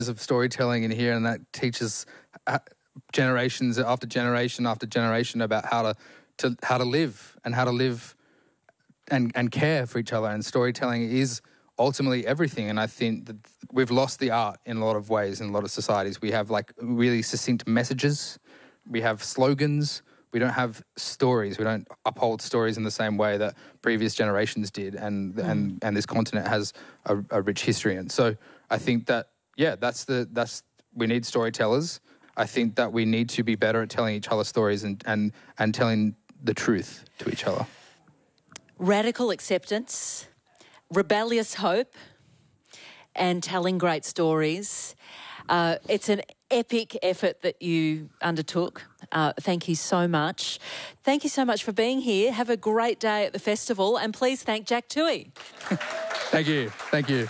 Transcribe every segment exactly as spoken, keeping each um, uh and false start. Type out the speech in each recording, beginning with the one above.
of storytelling in here, and that teaches generations after generation after generation about how to, to how to live and how to live and, and care for each other. And storytelling is ultimately everything. And I think that we've lost the art in a lot of ways in a lot of societies. We have like really succinct messages. We have slogans. We don't have stories. We don't uphold stories in the same way that previous generations did. And mm. and, and this continent has a, a rich history. And so I think that, yeah, that's the, that's, we need storytellers. I think that we need to be better at telling each other stories and, and, and telling the truth to each other. Radical acceptance, rebellious hope, and telling great stories. Uh, it's an epic effort that you undertook. Uh, thank you so much. Thank you so much for being here. Have a great day at the festival, and please thank Jack Toohey. Thank you. Thank you.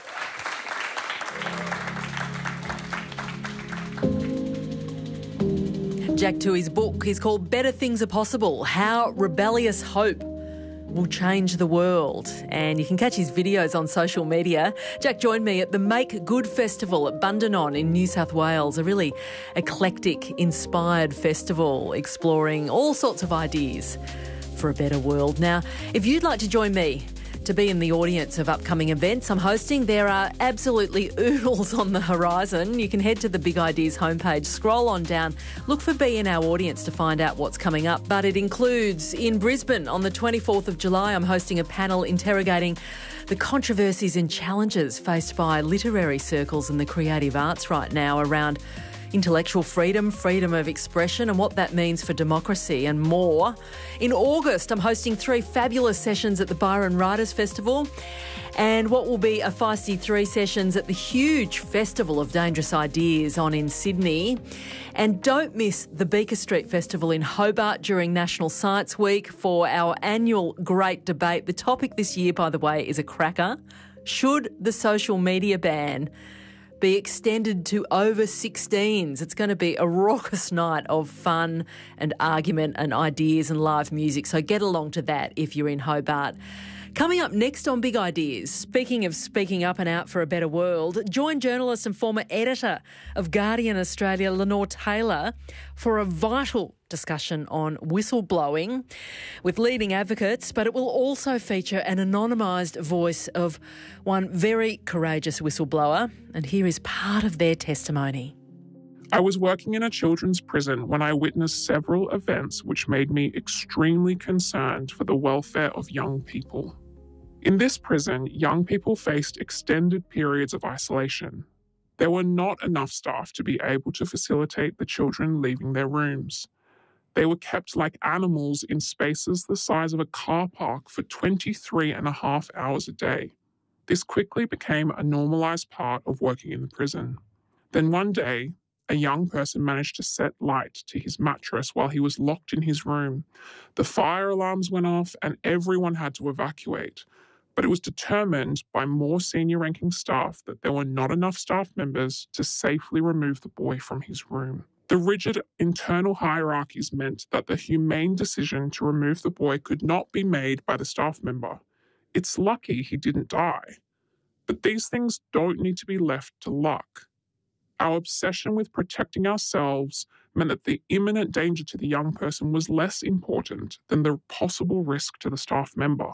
Jack Toohey's book is called Better Things Are Possible, How Rebellious Hope Will Change the World. And you can catch his videos on social media. Jack joined me at the Make Good Festival at Bundanon in New South Wales, a really eclectic, inspired festival exploring all sorts of ideas for a better world. Now, if you'd like to join me to be in the audience of upcoming events I'm hosting, there are absolutely oodles on the horizon. You can head to the Big Ideas homepage, scroll on down, look for Be in Our Audience to find out what's coming up. But it includes in Brisbane on the twenty-fourth of July, I'm hosting a panel interrogating the controversies and challenges faced by literary circles and the creative arts right now around intellectual freedom, freedom of expression, and what that means for democracy and more. In August, I'm hosting three fabulous sessions at the Byron Writers Festival and what will be a feisty three sessions at the huge Festival of Dangerous Ideas on in Sydney. And don't miss the Beaker Street Festival in Hobart during National Science Week for our annual great debate. The topic this year, by the way, is a cracker. Should the social media ban be extended to over sixteens? It's going to be a raucous night of fun and argument and ideas and live music. So get along to that if you're in Hobart. Coming up next on Big Ideas, speaking of speaking up and out for a better world, join journalist and former editor of Guardian Australia, Lenore Taylor, for a vital discussion on whistleblowing with leading advocates, but it will also feature an anonymised voice of one very courageous whistleblower, and here is part of their testimony. I was working in a children's prison when I witnessed several events which made me extremely concerned for the welfare of young people. In this prison, young people faced extended periods of isolation. There were not enough staff to be able to facilitate the children leaving their rooms. They were kept like animals in spaces the size of a car park for twenty-three and a half hours a day. This quickly became a normalised part of working in the prison. Then one day, a young person managed to set light to his mattress while he was locked in his room. The fire alarms went off and everyone had to evacuate. But it was determined by more senior-ranking staff that there were not enough staff members to safely remove the boy from his room. The rigid internal hierarchies meant that the humane decision to remove the boy could not be made by the staff member. It's lucky he didn't die. But these things don't need to be left to luck. Our obsession with protecting ourselves meant that the imminent danger to the young person was less important than the possible risk to the staff member.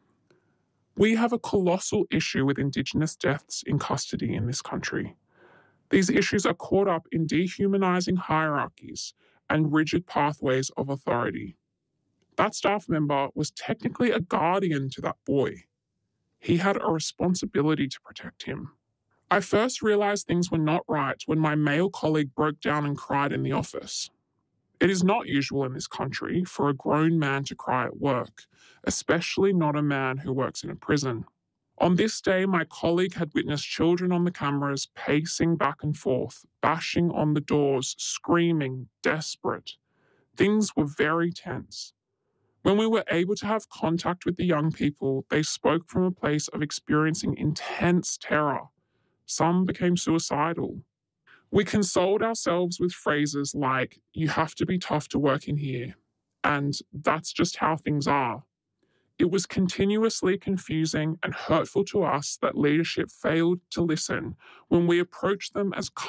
We have a colossal issue with Indigenous deaths in custody in this country. These issues are caught up in dehumanising hierarchies and rigid pathways of authority. That staff member was technically a guardian to that boy. He had a responsibility to protect him. I first realised things were not right when my male colleague broke down and cried in the office. It is not usual in this country for a grown man to cry at work, especially not a man who works in a prison. On this day, my colleague had witnessed children on the cameras pacing back and forth, bashing on the doors, screaming, desperate. Things were very tense. When we were able to have contact with the young people, they spoke from a place of experiencing intense terror. Some became suicidal. We consoled ourselves with phrases like, "You have to be tough to work in here," and "That's just how things are." It was continuously confusing and hurtful to us that leadership failed to listen when we approached them as